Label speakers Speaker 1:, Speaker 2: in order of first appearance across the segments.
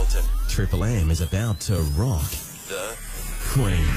Speaker 1: Geraldton.
Speaker 2: Triple M is about to rock
Speaker 1: The
Speaker 2: Queen.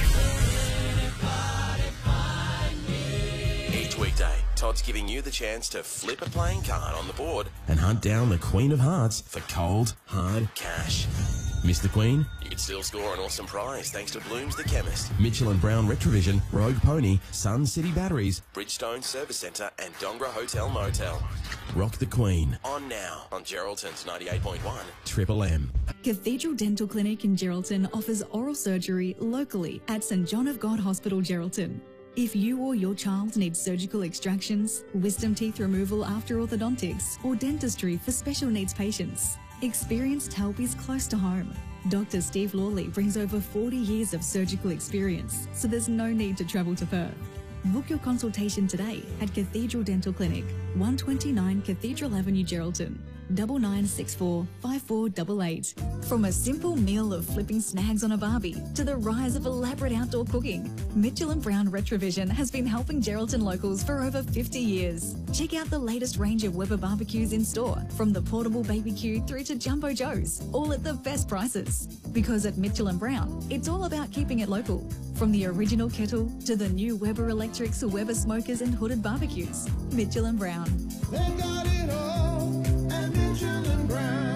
Speaker 1: Each weekday, Todd's giving you the chance to flip a playing card on the board
Speaker 2: And hunt down the Queen of Hearts for cold, hard
Speaker 1: cash.
Speaker 2: Mr. Queen,
Speaker 1: You could still score an awesome prize thanks to Bloom's the Chemist,
Speaker 2: Mitchell and Brown Retrovision, Rogue Pony, Sun City Batteries.
Speaker 1: Bridgestone Service Centre and Dongra Hotel Motel.
Speaker 2: Rock the Queen.
Speaker 1: On now on Geraldton's 98.1.
Speaker 2: Triple M.
Speaker 3: Cathedral Dental Clinic in Geraldton offers oral surgery locally at St John of God Hospital, Geraldton. If you or your child needs surgical extractions, wisdom teeth removal after orthodontics, or dentistry for special needs patients, experienced help is close to home. Dr. Steve Lawley brings over 40 years of surgical experience, so there's no need to travel to Perth. Book your consultation today at Cathedral Dental Clinic, 129 Cathedral Avenue, Geraldton. 9964 5488. From a simple meal of flipping snags on a barbie to the rise of elaborate outdoor cooking, Mitchell and Brown Retrovision has been helping Geraldton locals for over 50 years. Check out the latest range of Weber barbecues in store, from the portable BBQ through to Jumbo Joe's, all at the best prices. Because at Mitchell and Brown, it's all about keeping it local. From the original kettle to the new Weber electrics, Weber smokers and hooded barbecues. Mitchell and Brown.
Speaker 4: They got it all at Mitchell and Brown.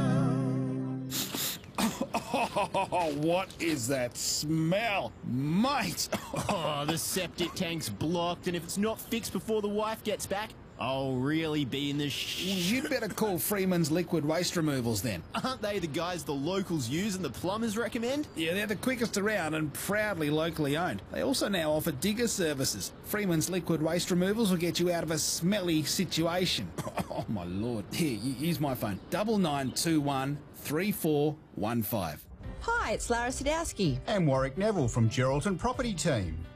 Speaker 5: Oh, what is that smell? Mate!
Speaker 6: Oh, the septic tank's blocked, and if it's not fixed before the wife gets back, I'll really be in the
Speaker 5: You'd better call Freeman's Liquid Waste Removals then.
Speaker 6: Aren't they the guys the locals use and the plumbers recommend?
Speaker 5: Yeah, they're the quickest around and proudly locally owned. They also now offer digger services. Freeman's Liquid Waste Removals will get you out of a smelly situation. Oh, my Lord. Here, use my phone. 9921 3415.
Speaker 7: Hi, it's Lara Sadowski.
Speaker 8: And Warwick Neville from Geraldton Property Team.